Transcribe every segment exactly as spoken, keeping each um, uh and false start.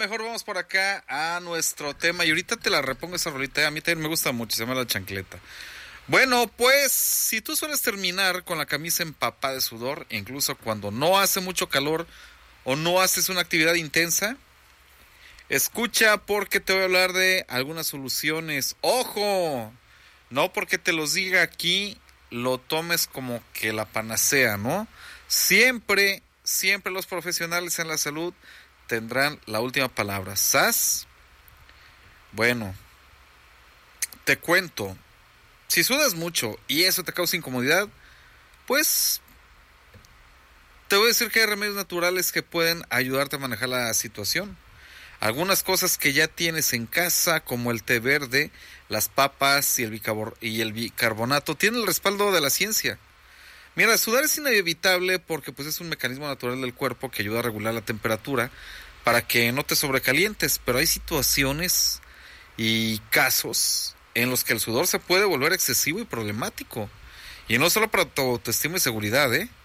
mejor vamos por acá a nuestro tema. Y ahorita te la repongo esa rolita. A mí también me gusta mucho, se llama La Chancleta. Bueno, pues, si tú sueles terminar con la camisa empapada de sudor, incluso cuando no hace mucho calor o no haces una actividad intensa, escucha porque te voy a hablar de algunas soluciones. ¡Ojo! No porque te los diga aquí, lo tomes como que la panacea, ¿no? Siempre, siempre los profesionales en la salud tendrán la última palabra. ¿Sas? Bueno, te cuento. Si sudas mucho y eso te causa incomodidad, pues te voy a decir que hay remedios naturales que pueden ayudarte a manejar la situación. Algunas cosas que ya tienes en casa, como el té verde, las papas y el, bicarbor- y el bicarbonato, tienen el respaldo de la ciencia. Mira, sudar es inevitable porque pues es un mecanismo natural del cuerpo que ayuda a regular la temperatura para que no te sobrecalientes, pero hay situaciones y casos en los que el sudor se puede volver excesivo y problemático. Y no solo para tu autoestima y seguridad, ¿eh?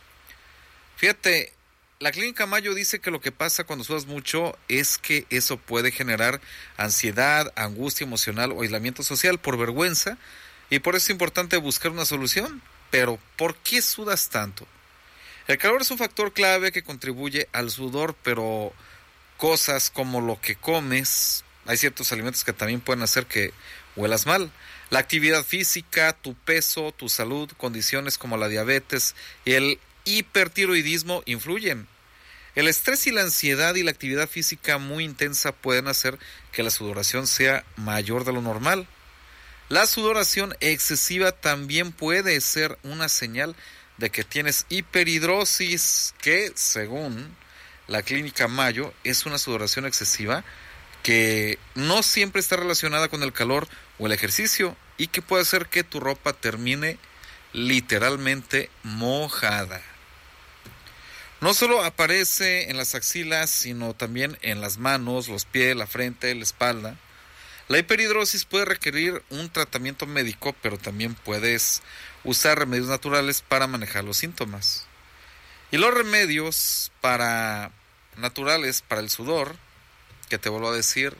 Fíjate, la Clínica Mayo dice que lo que pasa cuando sudas mucho es que eso puede generar ansiedad, angustia emocional o aislamiento social por vergüenza, y por eso es importante buscar una solución. Pero, ¿por qué sudas tanto? El calor es un factor clave que contribuye al sudor, pero cosas como lo que comes, hay ciertos alimentos que también pueden hacer que huelas mal. La actividad física, tu peso, tu salud, condiciones como la diabetes y el hipertiroidismo influyen. El estrés y la ansiedad y la actividad física muy intensa pueden hacer que la sudoración sea mayor de lo normal. La sudoración excesiva también puede ser una señal de que tienes hiperhidrosis, que según la Clínica Mayo es una sudoración excesiva que no siempre está relacionada con el calor o el ejercicio y que puede hacer que tu ropa termine literalmente mojada. No solo aparece en las axilas, sino también en las manos, los pies, la frente, la espalda. La hiperhidrosis puede requerir un tratamiento médico, pero también puedes usar remedios naturales para manejar los síntomas. Y los remedios para naturales para el sudor, que te vuelvo a decir,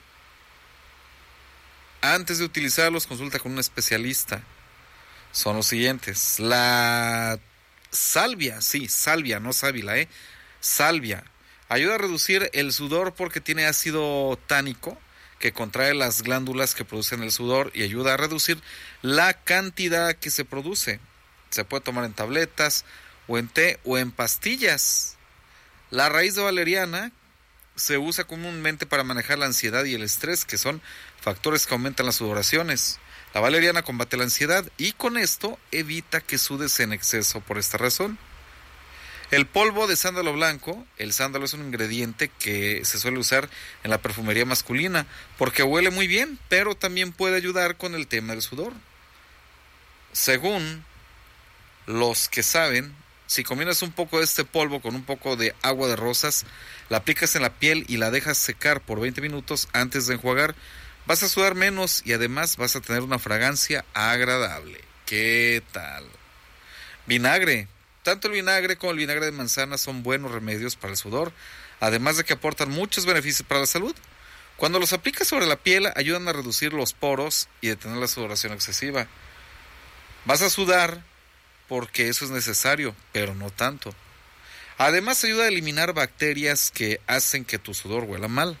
antes de utilizarlos consulta con un especialista, son los siguientes. La salvia, sí, salvia, no sábila, ¿eh? Salvia. Ayuda a reducir el sudor porque tiene ácido tánico que contrae las glándulas que producen el sudor y ayuda a reducir la cantidad que se produce. Se puede tomar en tabletas o en té o en pastillas. La raíz de valeriana se usa comúnmente para manejar la ansiedad y el estrés, que son factores que aumentan las sudoraciones. La valeriana combate la ansiedad y con esto evita que sudes en exceso por esta razón. El polvo de sándalo blanco, el sándalo es un ingrediente que se suele usar en la perfumería masculina porque huele muy bien, pero también puede ayudar con el tema del sudor. Según los que saben, si combinas un poco de este polvo con un poco de agua de rosas, la aplicas en la piel y la dejas secar por veinte minutos antes de enjuagar, vas a sudar menos y además vas a tener una fragancia agradable. ¿Qué tal? Vinagre. Tanto el vinagre como el vinagre de manzana son buenos remedios para el sudor, además de que aportan muchos beneficios para la salud. Cuando los aplicas sobre la piel, ayudan a reducir los poros y detener la sudoración excesiva. Vas a sudar porque eso es necesario, pero no tanto. Además, ayuda a eliminar bacterias que hacen que tu sudor huela mal.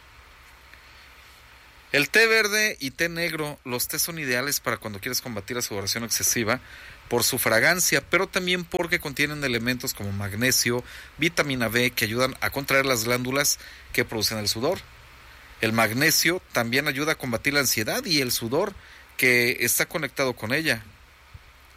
El té verde y té negro, los tés son ideales para cuando quieres combatir la sudoración excesiva por su fragancia, pero también porque contienen elementos como magnesio, vitamina B, que ayudan a contraer las glándulas que producen el sudor. El magnesio también ayuda a combatir la ansiedad y el sudor que está conectado con ella.